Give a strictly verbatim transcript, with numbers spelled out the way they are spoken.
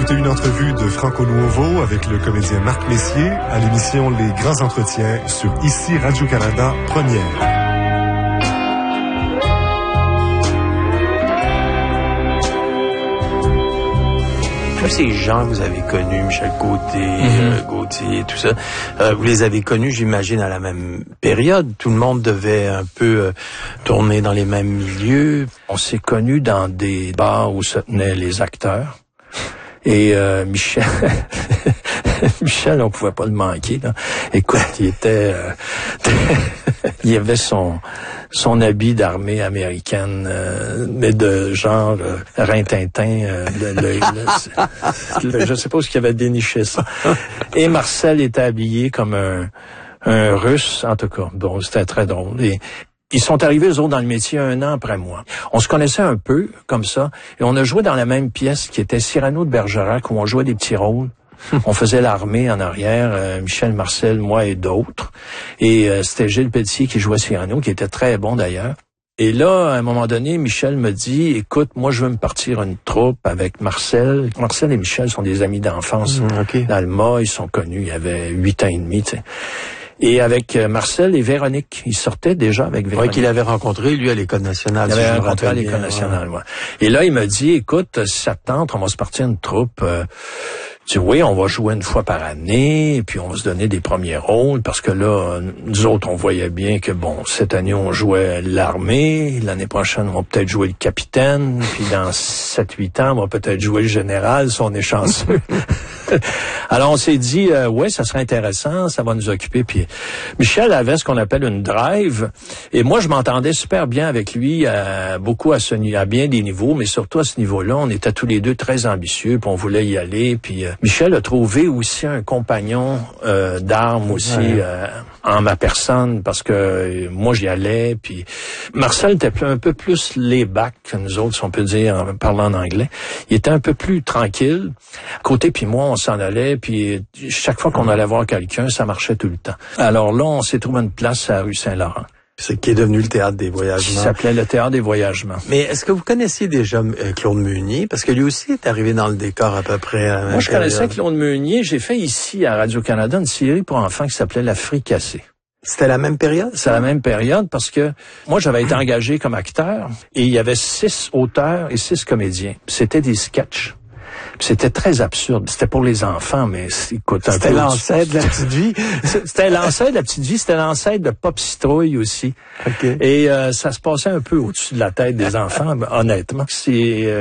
C'était une entrevue de Franco Nuovo avec le comédien Marc Messier à l'émission Les Grands Entretiens sur Ici Radio-Canada Première. Tous ces gens que vous avez connus, Michel Côté, mm-hmm. euh, Gauthier, tout ça, euh, vous les avez connus, j'imagine, à la même période. Tout le monde devait un peu euh, tourner dans les mêmes milieux. On s'est connus dans des bars où se tenaient les acteurs. Et euh, Michel... Michel, on pouvait pas le manquer, là. Écoute, il était... Euh, il avait son... son habit d'armée américaine, euh, mais de genre euh, Rintintin, euh, le, le, le, je sais pas ce qui avait déniché ça. Et Marcel était habillé comme un, un Russe, en tout cas. Bon, c'était très drôle. Et ils sont arrivés, eux autres, dans le métier un an après moi. On se connaissait un peu, comme ça, et on a joué dans la même pièce qui était Cyrano de Bergerac, où on jouait des petits rôles. On faisait l'armée en arrière, euh, Michel, Marcel, moi et d'autres. Et euh, c'était Gilles Pelletier qui jouait Cyrano, qui était très bon d'ailleurs. Et là, à un moment donné, Michel me dit, écoute, moi je veux me partir une troupe avec Marcel. Marcel et Michel sont des amis d'enfance. Mmh, okay. D'Alma, ils sont connus, il y avait huit ans et demi, tu sais. Et avec Marcel et Véronique, il sortait déjà avec Véronique. Oui, qu'il avait rencontré, lui, à l'École nationale. Il si avait je rencontré à l'École nationale, ouais. Ouais. Et là, il me dit, écoute, si ça te tente, on va se partir une troupe... Euh, Tu sais, oui, on va jouer une fois par année, et puis on va se donner des premiers rôles, parce que là, nous autres, on voyait bien que, bon, cette année, on jouait l'armée, l'année prochaine, on va peut-être jouer le capitaine, puis dans sept huit ans, on va peut-être jouer le général, si on est chanceux. Alors, on s'est dit, euh, ouais, ça serait intéressant, ça va nous occuper. Puis Michel avait ce qu'on appelle une drive, et moi, je m'entendais super bien avec lui, euh, beaucoup à, ce, à bien des niveaux, mais surtout à ce niveau-là, on était tous les deux très ambitieux, puis on voulait y aller, puis... Euh, Michel a trouvé aussi un compagnon euh, d'armes aussi ouais. euh, en ma personne, parce que euh, moi j'y allais, puis Marcel était un peu plus laid-back que nous autres, si on peut dire, en parlant en anglais. Il était un peu plus tranquille. Côté puis moi, on s'en allait, puis chaque fois qu'on allait voir quelqu'un, ça marchait tout le temps. Alors là, on s'est trouvé une place à la rue Saint-Laurent. C'est qui est devenu le Théâtre des Voyagements. Qui s'appelait le Théâtre des Voyagements. Mais est-ce que vous connaissiez déjà euh, Claude Meunier? Parce que lui aussi est arrivé dans le décor à peu près à la même Moi, je période. connaissais Claude Meunier. J'ai fait ici, à Radio-Canada, une série pour enfants qui s'appelait La Fricassée. C'était la même période? C'est la même période parce que moi, j'avais été engagé comme acteur et il y avait six auteurs et six comédiens. C'était des sketchs. C'était très absurde. C'était pour les enfants, mais écoute, un c'était l'ancêtre de la petite vie. C'était l'ancêtre de la petite vie. C'était l'ancêtre de Pop Citrouille aussi. Okay. Et euh, ça se passait un peu au-dessus de la tête des enfants, honnêtement. C'est euh,